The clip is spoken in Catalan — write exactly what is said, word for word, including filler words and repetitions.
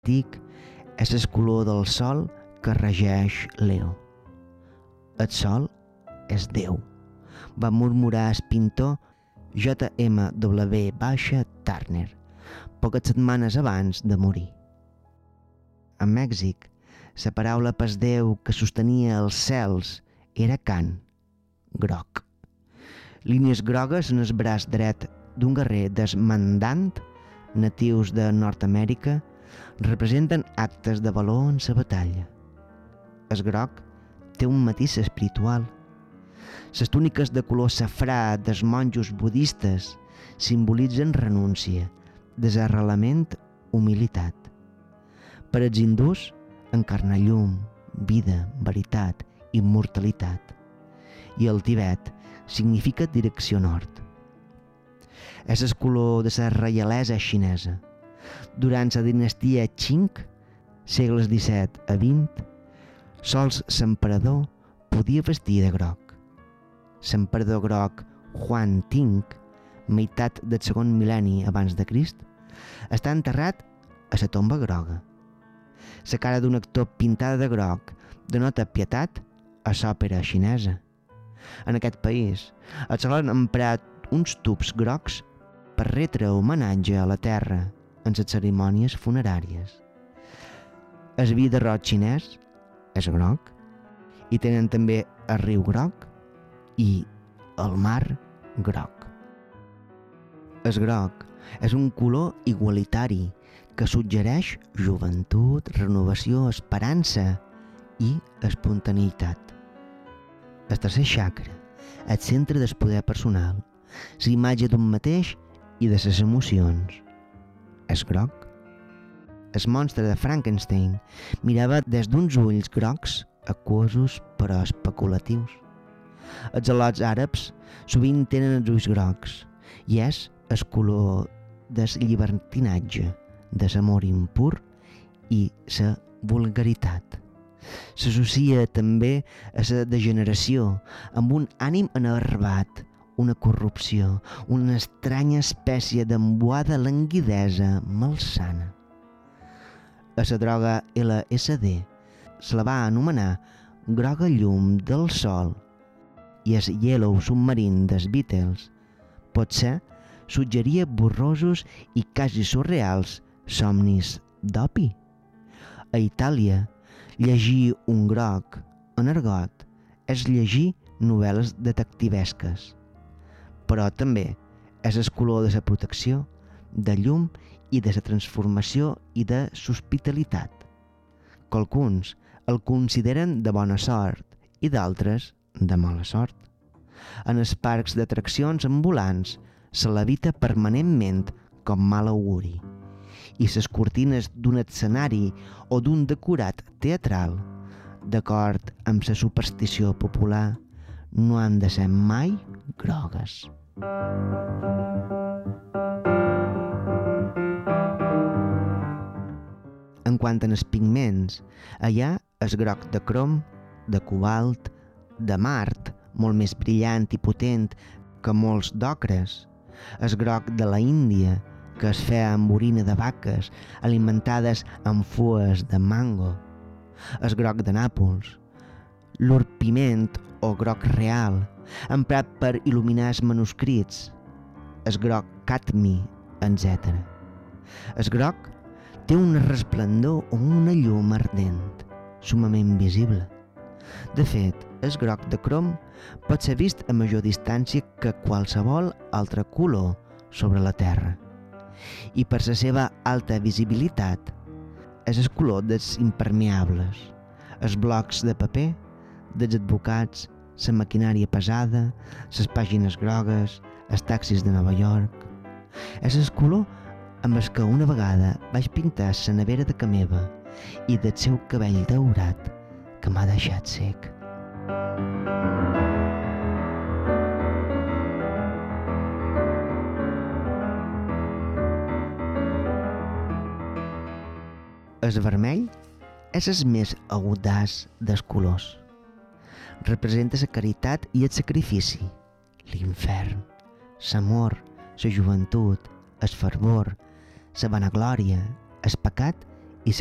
antic és el color del sol que regeix Leo. El sol és Déu, va murmurar el pintor J M W Turner poques setmanes abans de morir. A Mèxic, la paraula per Déu que sostenia els cels era Can, groc. Línies grogues en el braç dret d'un guerrer desmandant, natius de Nord-Amèrica, representen actes de valor en la batalla. El groc té un matís espiritual. Les túniques de color safrà dels monjos budistes simbolitzen renúncia, desarrelament, humilitat. Per als hindús encarna llum, vida, veritat, immortalitat. I el Tibet significa direcció nord. És el color de la reialesa xinesa. Durant la dinastia Qing, segles disset a vint, sols l'emperador podia vestir de groc. L'emperador groc Huan Ting, meitat del segon mil·lenni abans de Crist, està enterrat a la tomba groga. La cara d'un actor pintada de groc denota pietat a l'òpera xinesa. En aquest país es solen emprar uns tubs grocs per retre homenatge a la terra en les cerimònies funeràries. El vi d'arròs xinès és groc i tenen també el riu groc i el mar groc. El groc és un color igualitari que suggereix joventut, renovació, esperança i espontaneïtat. El tercer chakra, el centre del poder personal, la imatge d'un mateix i de les emocions. És groc. El monstre de Frankenstein mirava des d'uns ulls grocs, aquosos però especulatius. Els al·lots àrabs sovint tenen els ulls grocs i és el color del llibertinatge, de l'amor impur i la vulgaritat. S'associa també a la degeneració, amb un ànim enervat, una corrupció, una estranya espècie d'embuada languidesa malsana. A la droga L S D se la va anomenar groga llum del sol i el Yellow Submarine dels Beatles potser suggeria borrosos i quasi surreals somnis d'opi. A Itàlia, llegir un groc en argot és llegir novel·les detectivesques, però també és el color de la protecció, de llum i de la transformació i de l'hospitalitat. Qualcuns el consideren de bona sort i d'altres de mala sort. En els parcs d'atraccions ambulants se l'evita permanentment com mal auguri i les cortines d'un escenari o d'un decorat teatral, d'acord amb la superstició popular, no han de ser mai grogues. En quant als pigments, hi ha el groc de crom, de cobalt, de mart, molt més brillant i potent que molts d'ocres, el groc de la Índia, que es feia amb orina de vaques alimentades amb fues de mango, el groc de Nàpols, l'orpiment o groc real, emprat per il·luminar els manuscrits, el groc cadmi, etcètera. El groc té un resplendor o una llum ardent, sumament visible. De fet, el groc de crom pot ser vist a major distància que qualsevol altre color sobre la Terra. I per la seva alta visibilitat, és el color dels impermeables, els blocs de paper, dels advocats, la maquinària pesada, les pàgines grogues, els taxis de Nova York. És el color amb el que una vegada vaig pintar la nevera de ca meva i del seu cabell daurat que m'ha deixat sec. El vermell és el més audaç dels colors. Representa la caritat i el sacrifici, l'infern, l'amor, la joventut, el fervor, la vanaglòria, el pecat